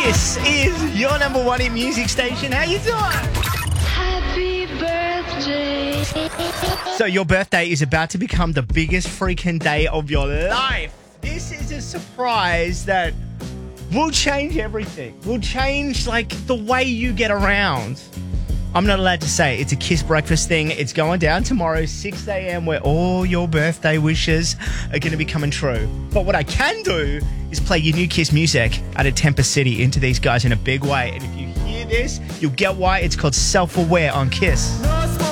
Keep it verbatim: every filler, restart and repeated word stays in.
Kiss is your number one in music station. How you doing? Happy birthday. So your birthday is about to become the biggest freaking day of your life. This is a surprise that will change everything. Will change, like, the way you get around. I'm not allowed to say it. It's a Kiss breakfast thing. It's going down tomorrow, six a.m., where all your birthday wishes are going to be coming true. But what I can do is play your new Kiss music out of Temper City into these guys in a big way. And if you hear this, you'll get why it's called Self-Aware on Kiss.